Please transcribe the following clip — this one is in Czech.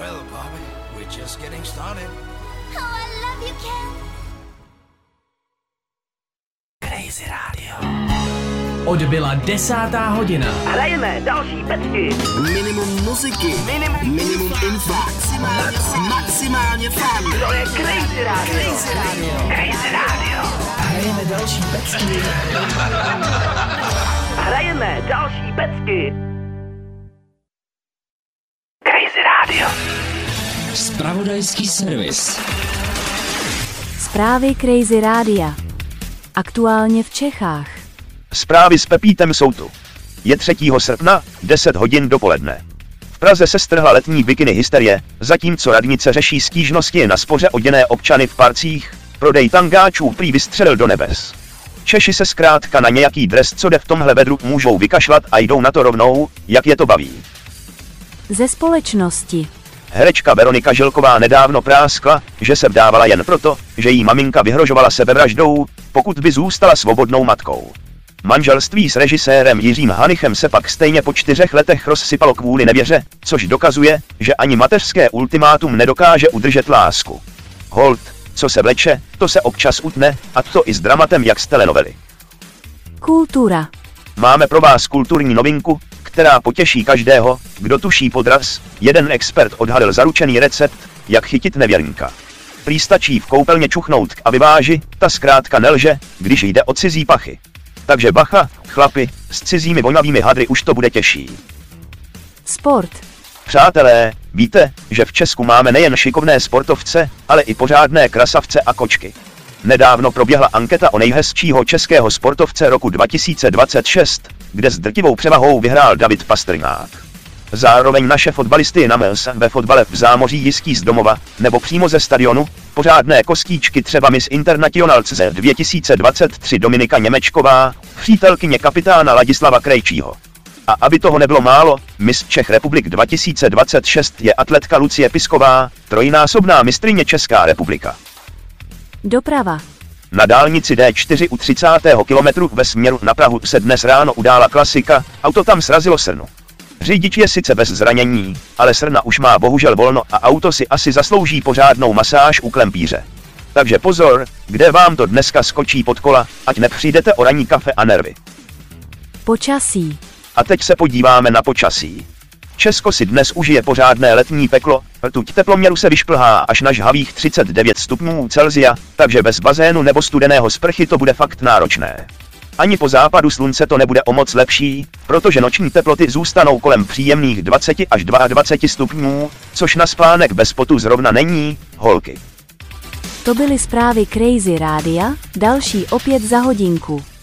Well, Bobby, we're just getting started. Oh, I love you, Ken. Crazy Radio. Odbyla 10. hodina. Hrajeme další pecky. Minimum muziky, minimum info, maximálně fun. To je Crazy Radio. Crazy Radio. Hrajeme další pecky. Hrajeme další pecky. Crazy Radio. Zpravodajský servis. Zprávy Crazy Rádia. Aktuálně v Čechách. Zprávy s Pepítem jsou tu. Je 3. srpna, 10 hodin dopoledne. V Praze se strhla letní bikini hysterie, zatímco radnice řeší stížnosti na spoře oděné občany v parcích, prodej tangáčů prý vystřelil do nebes. Češi se zkrátka na nějaký dres, co jde v tomhle vedru, můžou vykašlat a jdou na to rovnou, jak je to baví. Ze společnosti. Herečka Veronika Žilková nedávno práskla, že se vdávala jen proto, že jí maminka vyhrožovala sebevraždou, pokud by zůstala svobodnou matkou. Manželství s režisérem Jiřím Hanichem se pak stejně po 4 letech rozsypalo kvůli nevěře, což dokazuje, že ani mateřské ultimátum nedokáže udržet lásku. Holt, co se vleče, to se občas utne, a to i s dramatem jak z telenovely. Kultura. Máme pro vás kulturní novinku, která potěší každého, kdo tuší podraz. Jeden expert odhalil zaručený recept, jak chytit nevěrníka. Prý stačí v koupelně čuchnout k aviváži, ta zkrátka nelže, když jde o cizí pachy. Takže bacha, chlapi, s cizími vonavými hadry už to bude těžší. Sport. Přátelé, víte, že v Česku máme nejen šikovné sportovce, ale i pořádné krasavce a kočky. Nedávno proběhla anketa o nejhezčího českého sportovce roku 2026, kde s drtivou převahou vyhrál David Pastrňák. Zároveň naše fotbalisty na Mels ve fotbale v zámoří jistí z domova, nebo přímo ze stadionu, pořádné kostíčky třeba Miss International CZ 2023 Dominika Němečková, přítelkyně kapitána Ladislava Krejčího. A aby toho nebylo málo, Miss Czech Republik 2026 je atletka Lucie Pisková, trojnásobná mistryně Česká republika. Doprava. Na dálnici D4 u 30. kilometru ve směru na Prahu se dnes ráno udála klasika, auto tam srazilo srnu. Řidič je sice bez zranění, ale srna už má bohužel volno a auto si asi zaslouží pořádnou masáž u klempíře. Takže pozor, kde vám to dneska skočí pod kola, ať nepřijdete o ranní kafe a nervy. Počasí. A teď se podíváme na počasí. Česko si dnes užije pořádné letní peklo, rtuť teploměru se vyšplhá až na žhavých 39 stupňů Celsia, takže bez bazénu nebo studeného sprchy to bude fakt náročné. Ani po západu slunce to nebude o moc lepší, protože noční teploty zůstanou kolem příjemných 20 až 22 stupňů, což na spánek bez potu zrovna není, holky. To byly zprávy Crazy Rádia, další opět za hodinku.